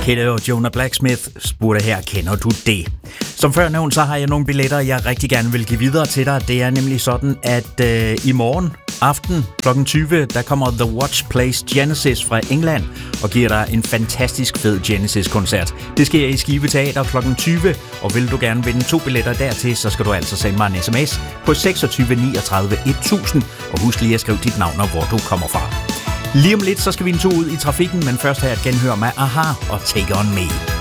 Kiddo og Jonah Blacksmith spurgte her, kender du det? Som før nævnt, så har jeg nogle billetter, jeg rigtig gerne vil give videre til dig. Det er nemlig sådan, at i morgen aften kl. 20, der kommer The Watch Plays Genesis fra England og giver dig en fantastisk fed Genesis-koncert. Det sker i Skive Teater kl. 20, og vil du gerne vinde 2 billetter dertil, så skal du altså sende mig en sms på 26 39 1000, og husk lige at skrive dit navn og hvor du kommer fra. Lige om lidt, så skal vi en tur ud i trafikken, men først her at genhøre med Aha og Take On Me.